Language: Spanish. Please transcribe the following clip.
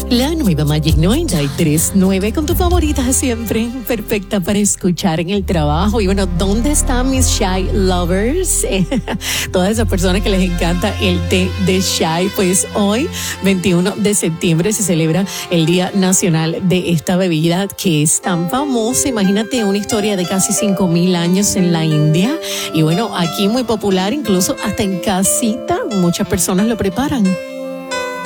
La nueva Magic 93.9 con tu favorita siempre, perfecta para escuchar en el trabajo. Y bueno, ¿dónde están mis Chai lovers? Todas esas personas que les encanta el té de chai. Pues hoy, 21 de septiembre, se celebra el Día Nacional de esta bebida que es tan famosa. Imagínate, una historia de casi 5,000 años en la India. Y bueno, aquí muy popular, incluso hasta en casita, muchas personas lo preparan.